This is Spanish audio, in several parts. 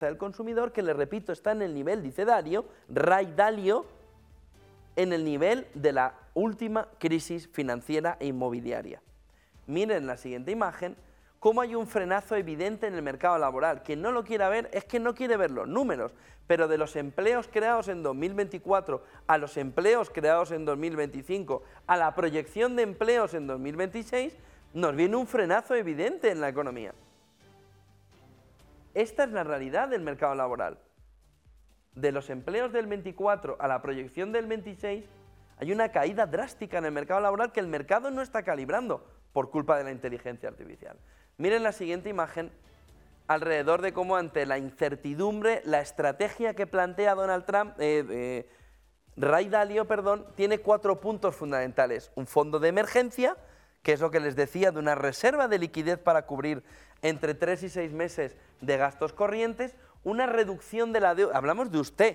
del consumidor, que le repito, está en el nivel, dice Dalio, Ray Dalio, en el nivel de la última crisis financiera e inmobiliaria. Miren la siguiente imagen, cómo hay un frenazo evidente en el mercado laboral. Quien no lo quiera ver es que no quiere ver los números, pero de los empleos creados en 2024 a los empleos creados en 2025, a la proyección de empleos en 2026, nos viene un frenazo evidente en la economía. Esta es la realidad del mercado laboral. De los empleos del 24 a la proyección del 26, hay una caída drástica en el mercado laboral que el mercado no está calibrando por culpa de la inteligencia artificial. Miren la siguiente imagen alrededor de cómo ante la incertidumbre, la estrategia que plantea Donald Trump, Ray Dalio, tiene 4 puntos fundamentales. Un fondo de emergencia, que es lo que les decía, de una reserva de liquidez para cubrir entre 3 y 6 meses de gastos corrientes, una reducción de la deuda. Hablamos de usted,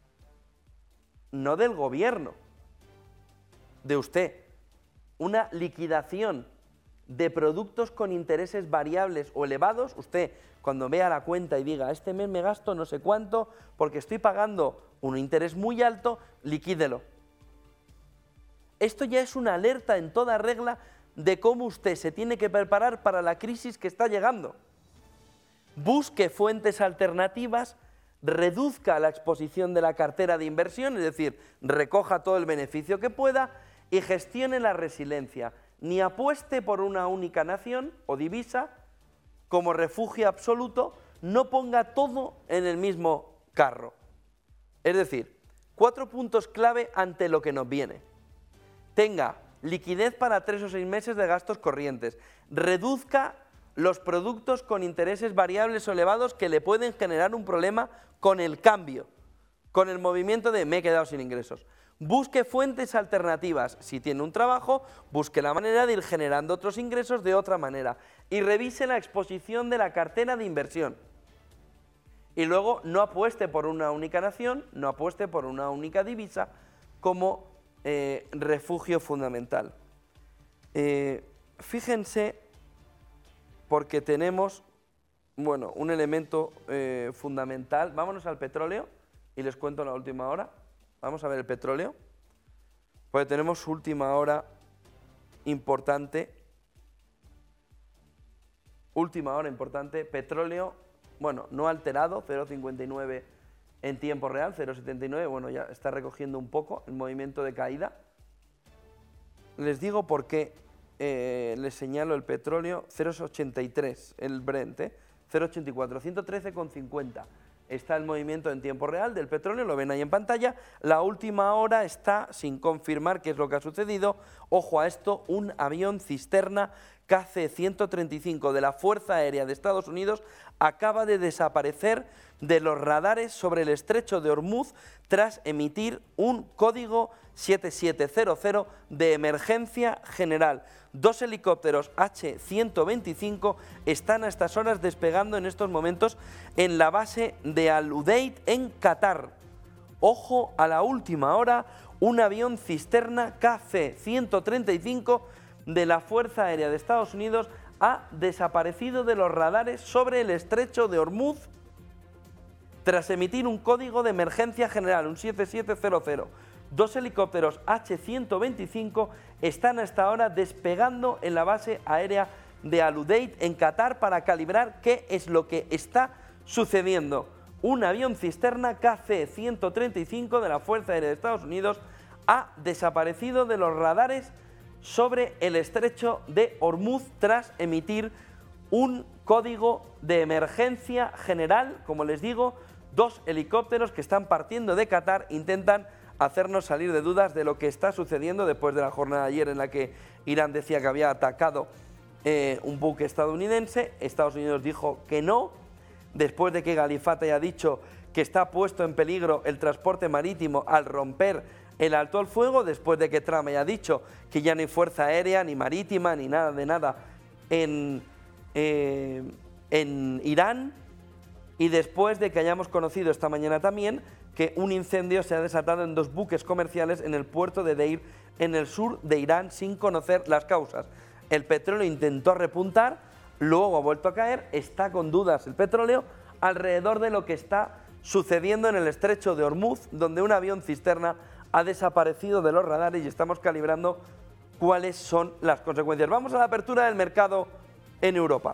no del gobierno, de usted. Una liquidación de productos con intereses variables o elevados. Usted, cuando vea la cuenta y diga, este mes me gasto no sé cuánto porque estoy pagando un interés muy alto, liquídelo. Esto ya es una alerta en toda regla de cómo usted se tiene que preparar para la crisis que está llegando. Busque fuentes alternativas, reduzca la exposición de la cartera de inversión, es decir, recoja todo el beneficio que pueda y gestione la resiliencia. Ni apueste por una única nación o divisa como refugio absoluto, no ponga todo en el mismo carro. Es decir, 4 puntos clave ante lo que nos viene. Tenga liquidez para 3 o 6 meses de gastos corrientes. Reduzca los productos con intereses variables o elevados que le pueden generar un problema con el cambio, con el movimiento de me he quedado sin ingresos. Busque fuentes alternativas. Si tiene un trabajo, busque la manera de ir generando otros ingresos de otra manera. Y revise la exposición de la cartera de inversión. Y luego no apueste por una única nación, no apueste por una única divisa como refugio fundamental. Fíjense, porque tenemos, bueno, un elemento fundamental. Vámonos al petróleo y les cuento la última hora. Vamos a ver el petróleo, porque tenemos última hora importante. Última hora importante, petróleo, bueno, no alterado, 0,59 en tiempo real, 0,79, bueno, ya está recogiendo un poco el movimiento de caída. Les digo por qué les señalo el petróleo, 0,83 el Brent, 0,84, 113,50. Está el movimiento en tiempo real del petróleo, lo ven ahí en pantalla. La última hora está sin confirmar qué es lo que ha sucedido. Ojo a esto, un avión cisterna KC-135 de la Fuerza Aérea de Estados Unidos acaba de desaparecer de los radares sobre el estrecho de Hormuz tras emitir un código 7700 de emergencia general. 2 helicópteros H-125 están a estas horas despegando en estos momentos en la base de Al Udeid en Qatar. Ojo a la última hora, un avión cisterna KC-135 de la Fuerza Aérea de Estados Unidos ha desaparecido de los radares sobre el estrecho de Hormuz tras emitir un código de emergencia general, un 7700. 2 helicópteros H-125 están hasta ahora despegando en la base aérea de Al Udeid en Qatar para calibrar qué es lo que está sucediendo. Un avión cisterna KC-135 de la Fuerza Aérea de Estados Unidos ha desaparecido de los radares sobre el estrecho de Hormuz tras emitir un código de emergencia general. Como les digo, 2 helicópteros que están partiendo de Qatar intentan hacernos salir de dudas de lo que está sucediendo después de la jornada de ayer en la que Irán decía que había atacado un buque estadounidense. Estados Unidos dijo que no, después de que Ghalifat haya dicho que está puesto en peligro el transporte marítimo al romper el alto al fuego, después de que Trump haya dicho que ya no hay fuerza aérea, ni marítima, ni nada de nada en Irán, y después de que hayamos conocido esta mañana también que un incendio se ha desatado en 2 buques comerciales en el puerto de Deir, en el sur de Irán, sin conocer las causas. El petróleo intentó repuntar, luego ha vuelto a caer, está con dudas el petróleo, alrededor de lo que está sucediendo en el estrecho de Hormuz, donde un avión cisterna ha desaparecido de los radares y estamos calibrando cuáles son las consecuencias. Vamos a la apertura del mercado en Europa.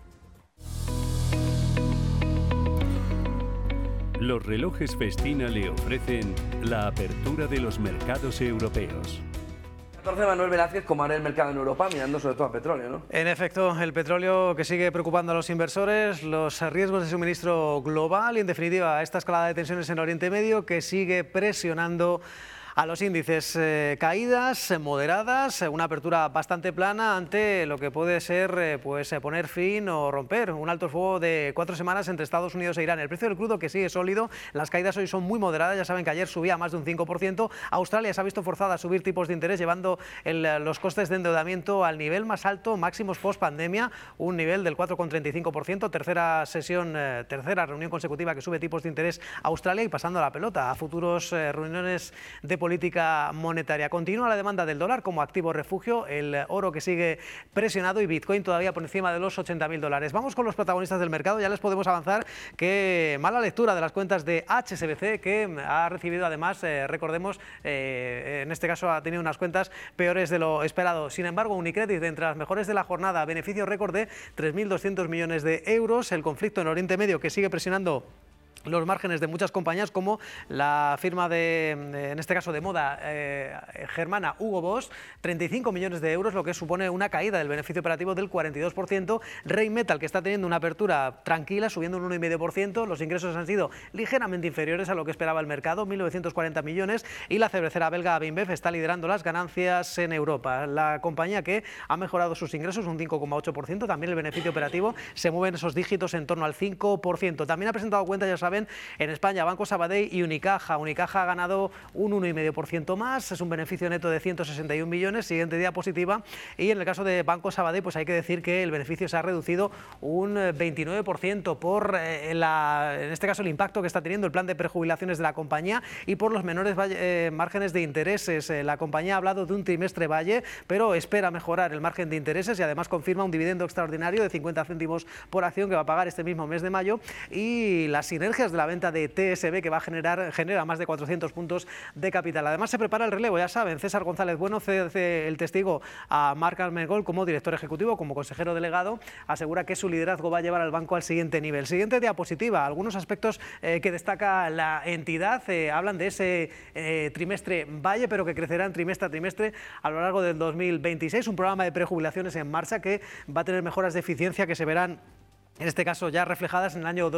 Los relojes Festina le ofrecen la apertura de los mercados europeos. 14, Manuel Velázquez, ¿cómo hará el mercado en Europa? Mirando sobre todo a petróleo, ¿no? En efecto, el petróleo que sigue preocupando a los inversores, los riesgos de suministro global y, en definitiva, esta escalada de tensiones en Oriente Medio que sigue presionando a los índices. Caídas moderadas, una apertura bastante plana ante lo que puede ser poner fin o romper un alto el fuego de 4 semanas entre Estados Unidos e Irán. El precio del crudo que sigue sólido, las caídas hoy son muy moderadas, ya saben que ayer subía más de un 5%, Australia se ha visto forzada a subir tipos de interés llevando los costes de endeudamiento al nivel más alto, máximos post pandemia, un nivel del 4,35%, tercera reunión consecutiva que sube tipos de interés Australia y pasando la pelota a futuros reuniones de política monetaria. Continúa la demanda del dólar como activo refugio, el oro que sigue presionado y Bitcoin todavía por encima de los $80.000. Vamos con los protagonistas del mercado, ya les podemos avanzar que mala lectura de las cuentas de HSBC, que ha recibido además, recordemos, en este caso ha tenido unas cuentas peores de lo esperado. Sin embargo, Unicredit, entre las mejores de la jornada, beneficio récord de 3.200 millones de euros, el conflicto en Oriente Medio que sigue presionando los márgenes de muchas compañías como la firma en este caso de moda germana Hugo Boss, 35 millones de euros, lo que supone una caída del beneficio operativo del 42%. Rheinmetall, que está teniendo una apertura tranquila, subiendo un 1,5%, los ingresos han sido ligeramente inferiores a lo que esperaba el mercado, 1.940 millones, y la cervecera belga Bimbev está liderando las ganancias en Europa. La compañía que ha mejorado sus ingresos un 5,8%, también el beneficio operativo se mueve en esos dígitos en torno al 5%. También ha presentado cuentas, ya saben, en España, Banco Sabadell y Unicaja. Unicaja ha ganado un 1,5% más, es un beneficio neto de 161 millones, siguiente diapositiva. Y en el caso de Banco Sabadell, pues hay que decir que el beneficio se ha reducido un 29% por, en este caso, el impacto que está teniendo el plan de prejubilaciones de la compañía y por los menores márgenes de intereses. La compañía ha hablado de un trimestre valle, pero espera mejorar el margen de intereses y además confirma un dividendo extraordinario de 50 céntimos por acción que va a pagar este mismo mes de mayo, y las sinergias de la venta de TSB que va a genera más de 400 puntos de capital. Además se prepara el relevo, ya saben, César González Bueno cede el testigo a Marc Armengol como director ejecutivo, como consejero delegado, asegura que su liderazgo va a llevar al banco al siguiente nivel. Siguiente diapositiva, algunos aspectos que destaca la entidad, hablan de ese trimestre valle, pero que crecerá en trimestre a trimestre a lo largo del 2026, un programa de prejubilaciones en marcha que va a tener mejoras de eficiencia que se verán en este caso ya reflejadas en el año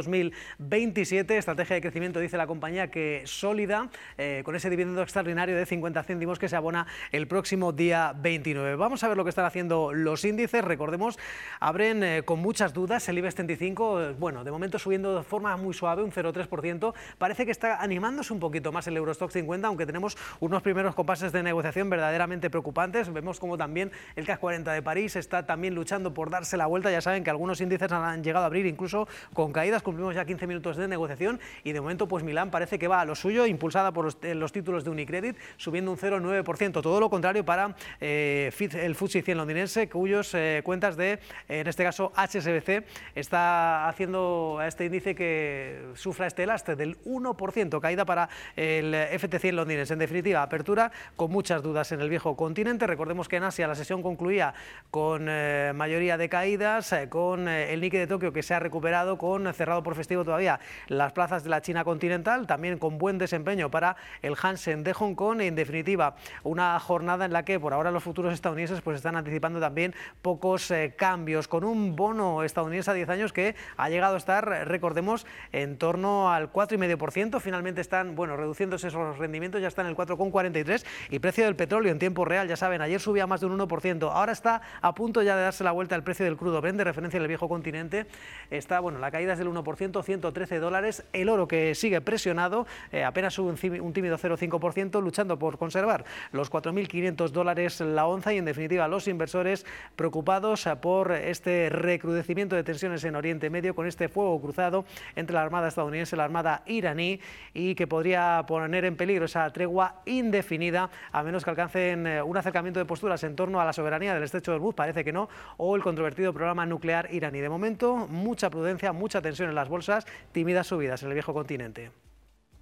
2027, estrategia de crecimiento, dice la compañía, que sólida, con ese dividendo extraordinario de 50 céntimos que se abona el próximo día 29. Vamos a ver lo que están haciendo los índices. Recordemos, abren con muchas dudas el IBEX 35, bueno, de momento subiendo de forma muy suave, un 0,3%. Parece que está animándose un poquito más el Eurostoxx 50, aunque tenemos unos primeros compases de negociación verdaderamente preocupantes. Vemos como también el CAC 40 de París está también luchando por darse la vuelta. Ya saben que algunos índices han llegado a abrir incluso con caídas, cumplimos ya 15 minutos de negociación y de momento pues Milán parece que va a lo suyo, impulsada por los títulos de Unicredit, subiendo un 0,9%, todo lo contrario para el FTSE 100 londinense, cuyos cuentas de, en este caso HSBC, está haciendo a este índice que sufra este lastre del 1%, caída para el FT 100 londinense. En definitiva, apertura con muchas dudas en el viejo continente. Recordemos que en Asia la sesión concluía con mayoría de caídas, con el Nikkei de Tokio que se ha recuperado, con cerrado por festivo todavía las plazas de la China continental, también con buen desempeño para el Hansen de Hong Kong. En definitiva, una jornada en la que por ahora los futuros estadounidenses pues están anticipando también pocos cambios, con un bono estadounidense a 10 años que ha llegado a estar, recordemos, en torno al 4,5%, finalmente están, bueno, reduciéndose esos rendimientos, ya está en el 4,43%, y precio del petróleo en tiempo real, ya saben, ayer subía más de un 1%, ahora está a punto ya de darse la vuelta al precio del crudo Brent de referencia en el viejo continente. Está, bueno, la caída es del 1%, $113. El oro que sigue presionado, apenas sube un tímido 0,5%, luchando por conservar los $4.500 la onza, y en definitiva los inversores preocupados por este recrudecimiento de tensiones en Oriente Medio, con este fuego cruzado entre la Armada estadounidense y la Armada iraní, y que podría poner en peligro esa tregua indefinida, a menos que alcancen un acercamiento de posturas en torno a la soberanía del estrecho de Hormuz, parece que no, o el controvertido programa nuclear iraní. De momento, mucha prudencia, mucha tensión en las bolsas, tímidas subidas en el viejo continente.